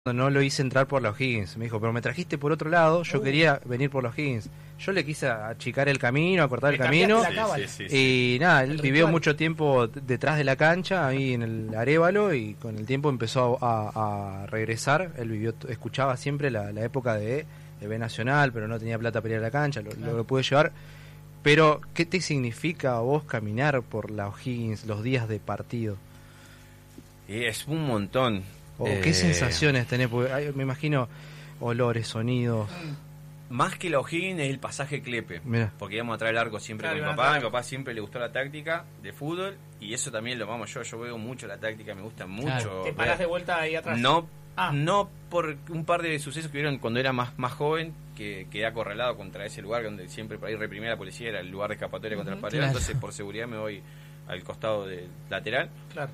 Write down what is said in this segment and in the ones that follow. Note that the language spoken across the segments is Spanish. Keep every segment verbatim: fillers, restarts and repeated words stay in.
no lo hice entrar por la O'Higgins. Me dijo, pero me trajiste por otro lado, yo uh. quería venir por la O'Higgins. Yo le quise achicar el camino, acortar el camino. Sí, sí, sí, y sí. nada, él el vivió ritual. mucho tiempo detrás de la cancha, ahí en el Arévalo, y con el tiempo empezó a, a regresar. Él vivió, escuchaba siempre la, la época de, de B Nacional, pero no tenía plata para ir a la cancha, lo, claro. lo pude llevar. Pero, ¿qué te significa a vos caminar por la O'Higgins los días de partido? Y es un montón. ¿O eh... qué sensaciones tenés? Porque hay, me imagino olores, sonidos. Más que la O'Higgins es el pasaje Clepe. Mirá. Porque íbamos a traer el arco siempre claro, con mi papá. A mi papá siempre le gustó la táctica de fútbol. Y eso también lo vamos yo. Yo veo mucho la táctica, me gusta mucho. Claro. ¿Te parás de vuelta ahí atrás? No, ah. no por un par de sucesos que vieron cuando era más, más joven, que quedé acorralado contra ese lugar donde siempre por ahí reprimía la policía, era el lugar de escapatoria contra uh-huh, el paredón. Claro. Entonces, por seguridad, me voy al costado del lateral. Claro.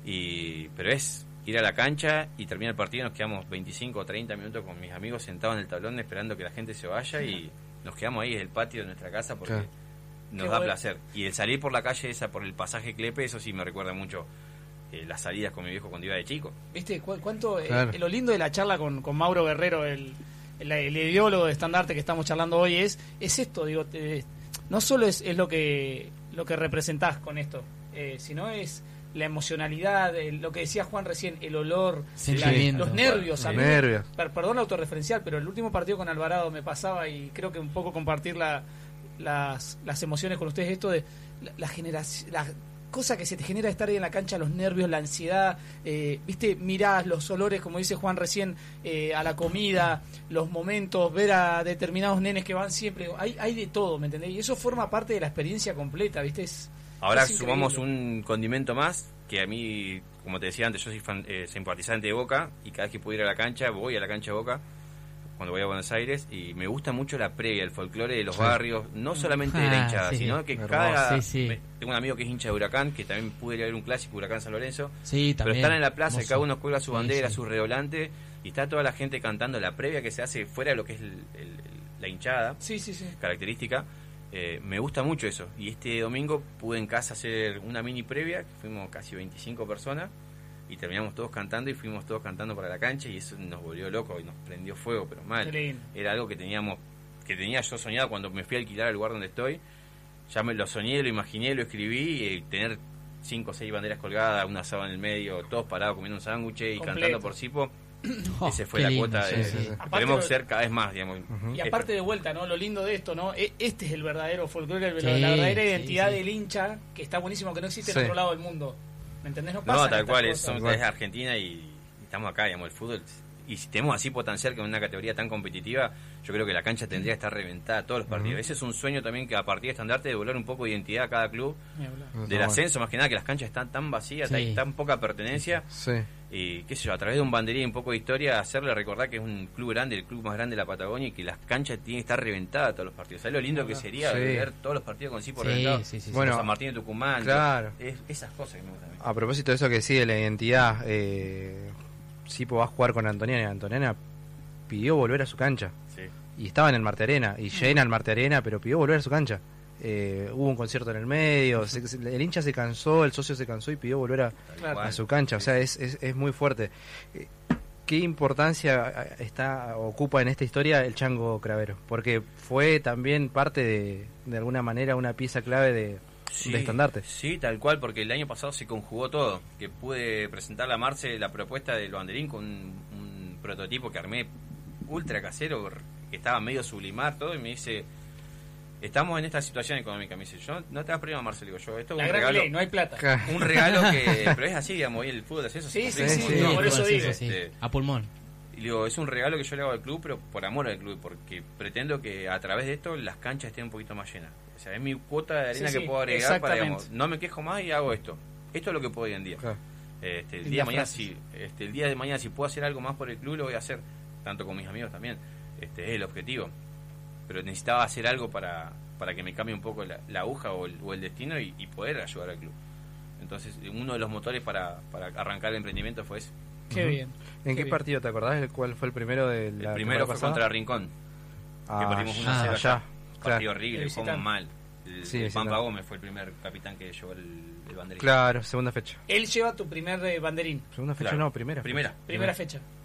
Y pero es ir a la cancha y termina el partido, nos quedamos veinticinco o treinta minutos con mis amigos sentados en el tablón esperando que la gente se vaya sí. y nos quedamos ahí en el patio de nuestra casa porque claro. nos Qué da bueno. placer. Y el salir por la calle esa, por el pasaje Clepe, eso sí me recuerda mucho eh, las salidas con mi viejo cuando iba de chico. ¿Viste cu- cuánto claro. eh, lo lindo de la charla con, con Mauro Guerrero, el, el, el ideólogo de Estandarte que estamos charlando hoy, es es esto, digo, te, no solo es, es lo que lo que representás con esto, eh, sino es la emocionalidad, el, lo que decía Juan recién, el olor, la, los nervios, a mí, nervios. Per, perdón la autorreferencial, pero el último partido con Alvarado me pasaba y creo que un poco compartir la, las, las emociones con ustedes, esto de la, la generación, la cosa que se te genera estar ahí en la cancha, los nervios, la ansiedad, eh, viste, mirás los olores, como dice Juan recién, eh, a la comida, los momentos, ver a determinados nenes que van siempre, hay, hay de todo, ¿me entendés? Y eso forma parte de la experiencia completa, viste, es Ahora sumamos un condimento más, que a mí, como te decía antes, yo soy fan, eh, simpatizante de Boca, y cada vez que puedo ir a la cancha, voy a la cancha de Boca, cuando voy a Buenos Aires, y me gusta mucho la previa, el folclore de los sí. barrios, no solamente ah, de la hinchada, sí, sino que cada... Sí, sí. Me, tengo un amigo que es hincha de Huracán, que también pude ir a ver un clásico, Huracán San Lorenzo, sí, pero están en la plaza, hermoso. Cada uno cuelga su bandera, sí, sí. su redoblante, y está toda la gente cantando la previa que se hace fuera de lo que es el, el, el, la hinchada, sí, sí, sí. característica. Eh, me gusta mucho eso, y este domingo pude en casa hacer una mini previa, fuimos casi veinticinco personas y terminamos todos cantando y fuimos todos cantando para la cancha y eso nos volvió loco y nos prendió fuego, pero mal, era algo que teníamos, que tenía yo soñado cuando me fui a alquilar al lugar donde estoy, ya me lo soñé, lo imaginé, lo escribí, y tener cinco o seis banderas colgadas, una asado en el medio, todos parados comiendo un sándwich y Completo. cantando por Sipo. Oh, esa fue la lindo, cuota de, sí, sí, sí. Esperemos ser cada vez más, digamos. Uh-huh. Y aparte de vuelta, ¿no? Lo lindo de esto, ¿no? Este es el verdadero folclore, sí, la verdadera identidad sí, sí. del hincha, que está buenísimo, que no existe sí. en otro lado del mundo. ¿Me entendés? No pasa. No, tal cual, es, somos de Argentina y estamos acá, digamos, el fútbol. Y si tenemos así potencial que en una categoría tan competitiva, yo creo que la cancha tendría que estar reventada todos los partidos. Uh-huh. Ese es un sueño también, que a partir de Estandarte de devolver un poco de identidad a cada club, uh-huh. del ascenso, más que nada, que las canchas están tan vacías, sí. hay tan poca pertenencia. Sí. Y qué sé yo, a través de un banderín y un poco de historia, hacerle recordar que es un club grande, el club más grande de la Patagonia, y que las canchas tienen que estar reventadas todos los partidos. ¿Sabes lo lindo que sería sí. ver todos los partidos con sí por sí, reventado? Sí, sí, bueno, San Martín de Tucumán, claro. es, esas cosas que me gustan. A propósito de eso que sí, de la identidad, eh, Sipo va a jugar con Antoniana, y Antoniana pidió volver a su cancha. Sí. Y estaba en el Marte Arena, y llena el Marte Arena, pero pidió volver a su cancha. Eh, hubo un concierto en el medio, se, el hincha se cansó, el socio se cansó y pidió volver a, a su cancha, o sea, es, es, es muy fuerte. Eh, ¿Qué importancia está ocupa en esta historia el Chango Cravero? Porque fue también parte de, de alguna manera, una pieza clave de, sí, de Estandarte. Sí, tal cual, porque el año pasado se conjugó todo, que pude presentarle a Marce la propuesta del banderín con un, un prototipo que armé ultra casero, que estaba medio sublimar todo, y me dice... Estamos en esta situación económica, me dice, yo no te das problema, Marcelo, digo yo, esto es un regalo, ley, no hay plata. Un regalo que, pero es así, digamos, y el fútbol hace eso. Sí, sí, sí, sí, sí, por eso digo. Sí, sí. A pulmón. Y digo, es un regalo que yo le hago al club, pero por amor al club, porque pretendo que a través de esto las canchas estén un poquito más llenas. O sea, es mi cuota de arena sí, que sí, puedo agregar para, digamos, no me quejo más y hago esto. Esto es lo que puedo hoy en día. Claro. Este, el día de mañana si, este, el día de mañana si puedo hacer algo más por el club, lo voy a hacer, tanto con mis amigos también. Este es el objetivo. Pero necesitaba hacer algo para para que me cambie un poco la, la aguja o el, o el destino y, y poder ayudar al club. Entonces, uno de los motores para, para arrancar el emprendimiento fue ese. Qué uh-huh. bien. ¿En qué qué bien. partido te acordás? ¿Cuál fue el primero de la El primero fue pasada? contra Rincón. Ah, que perdimos uno a cero allá. allá. Partido Claro. horrible, fue mal. El, sí, el Pampa Gómez fue el primer capitán que llevó el, el banderín. Claro, segunda fecha. Él lleva tu primer eh, banderín. Segunda fecha, claro. no, primera. Primera. Primera, primera fecha.